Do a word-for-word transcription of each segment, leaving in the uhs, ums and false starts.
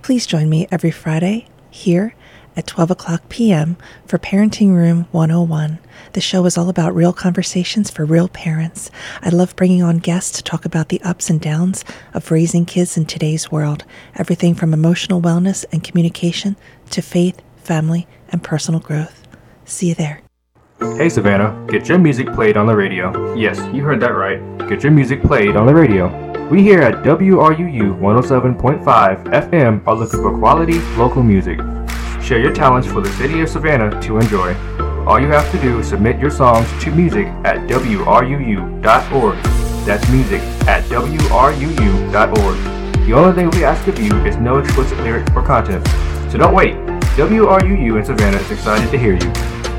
Please join me every Friday here at twelve o'clock p.m. for Parenting Room one oh one. The show is all about real conversations for real parents. I love bringing on guests to talk about the ups and downs of raising kids in today's world. Everything from emotional wellness and communication to faith, family, and personal growth. See you there. Hey Savannah, get your music played on the radio. Yes, you heard that right. Get your music played on the radio. We here at W R U U one oh seven point five F M are looking for quality local music. Share your talents for the city of Savannah to enjoy. All you have to do is submit your songs to music at W R U U dot org. That's music at W R U U dot org. The only thing we ask of you is no explicit lyrics or content. So don't wait. W R U U in Savannah is excited to hear you.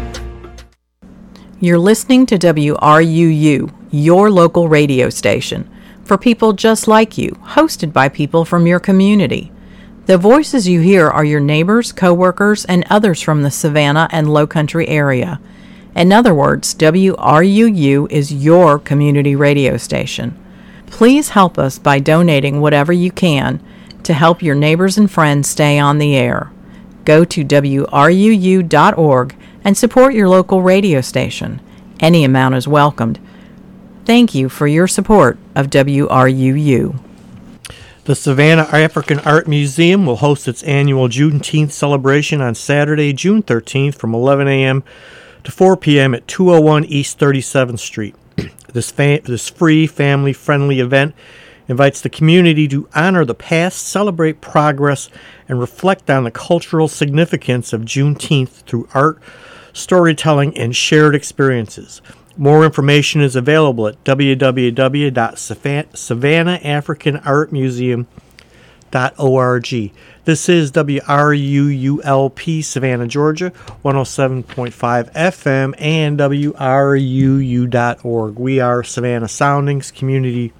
You're listening to W R U U, your local radio station, for people just like you, hosted by people from your community. The voices you hear are your neighbors, coworkers, and others from the Savannah and Lowcountry area. In other words, W R U U is your community radio station. Please help us by donating whatever you can to help your neighbors and friends stay on the air. Go to W R U U dot org and support your local radio station. Any amount is welcomed. Thank you for your support of W R U U. The Savannah African Art Museum will host its annual Juneteenth celebration on Saturday, June thirteenth from eleven a.m. to four p.m. at two oh one East thirty-seventh Street. This, fa- this free, family-friendly event invites the community to honor the past, celebrate progress, and reflect on the cultural significance of Juneteenth through art, storytelling, and shared experiences. More information is available at w w w dot savannah african art museum dot org. This is W R U U L P Savannah, Georgia, one oh seven point five F M and W R U U dot org. We are Savannah Soundings, community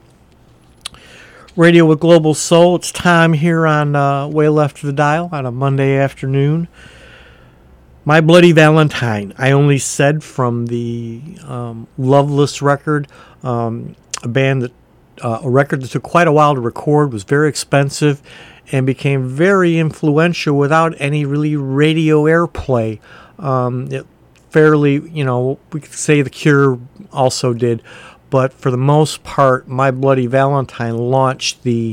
radio with global soul. It's time here on uh, Way Left of the Dial on a Monday afternoon. My Bloody Valentine, I Only Said, from the um, Loveless record, um, a band that, uh, a record that took quite a while to record, was very expensive, and became very influential without any really radio airplay. Um, it fairly, you know, we could say The Cure also did, but for the most part, My Bloody Valentine launched the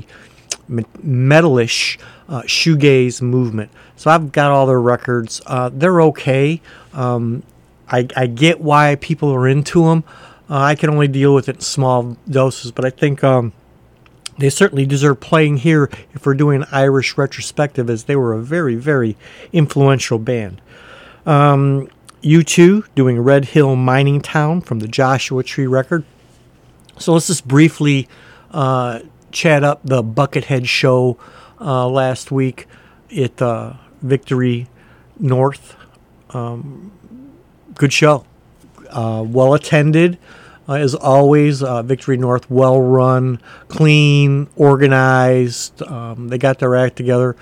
metalish uh, shoegaze movement. So I've got all their records. Uh, they're okay. Um, I, I get why people are into them. Uh, I can only deal with it in small doses, but I think um, they certainly deserve playing here if we're doing an Irish retrospective, as they were a very, very influential band. Um, U two doing Red Hill Mining Town from the Joshua Tree record. So let's just briefly uh, chat up the Buckethead show uh, last week at uh, Victory North. Um, good show. Uh, well attended, uh, as always. Uh, Victory North, well run, clean, organized. Um, they got their act together.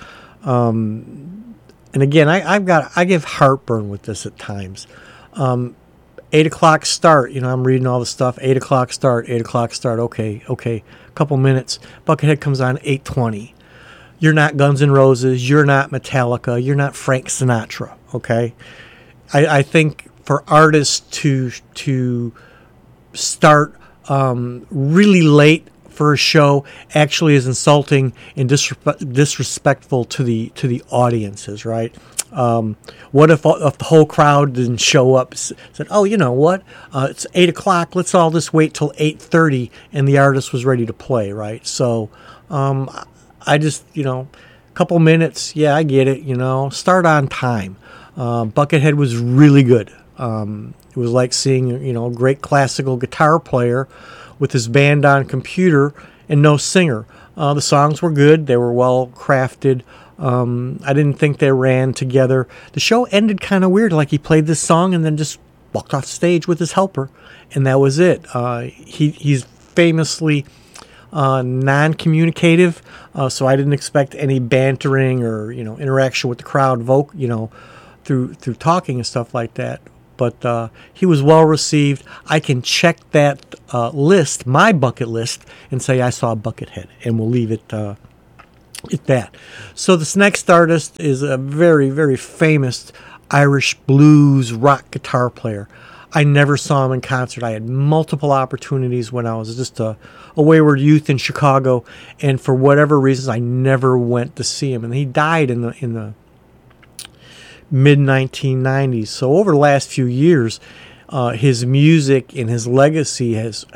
Um, and again, I, I've got I give heartburn with this at times. Um, eight o'clock start. You know, I'm reading all the stuff. Eight o'clock start. Eight o'clock start. Okay, okay. A couple minutes. Buckethead comes on eight twenty. You're not Guns N' Roses. You're not Metallica. You're not Frank Sinatra. Okay, I, I think for artists to to start um, really late for a show actually is insulting and disre- disrespectful to the to the audiences. Right? Um, what if if the whole crowd didn't show up? Said, "Oh, you know what? Uh, it's eight o'clock. Let's all just wait till eight thirty," and the artist was ready to play. Right? So. Um, I just, you know, a couple minutes, yeah, I get it, you know, start on time. Uh, Buckethead was really good. Um, it was like seeing, you know, a great classical guitar player with his band on computer and no singer. Uh, the songs were good. They were well crafted. Um, I didn't think they ran together. The show ended kind of weird, like he played this song and then just walked off stage with his helper, and that was it. Uh, he he's famously Uh, non-communicative, uh, so I didn't expect any bantering or, you know, interaction with the crowd, voc- you know, through through talking and stuff like that. But uh, he was well received. I can check that uh, list, my bucket list, and say I saw Buckethead, and we'll leave it uh, At that. So this next artist is a very, very famous Irish blues rock guitar player. I never saw him in concert. I had multiple opportunities when I was just a, a wayward youth in Chicago, and for whatever reasons, I never went to see him. And he died in the in the mid nineteen nineties. So over the last few years, uh, his music and his legacy has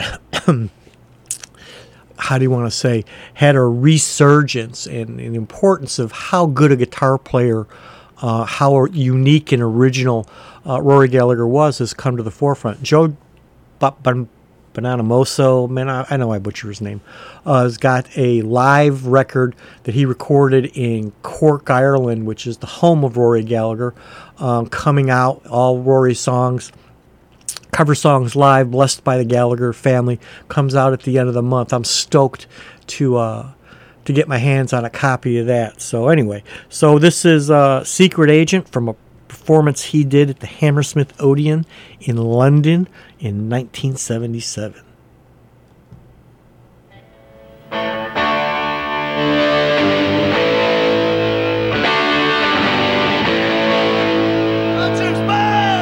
how do you want to say, had a resurgence and an importance of how good a guitar player, uh, how unique and original uh, Rory Gallagher was has come to the forefront. Joe Bonamassa, man, I, I know I butcher his name, uh, has got a live record that he recorded in Cork, Ireland, which is the home of Rory Gallagher, um, coming out, all Rory songs. Cover songs live, blessed by the Gallagher family, comes out at the end of the month. I'm stoked to uh, to get my hands on a copy of that. So anyway, so this is uh, Secret Agent from a performance he did at the Hammersmith Odeon in London in nineteen seventy-seven.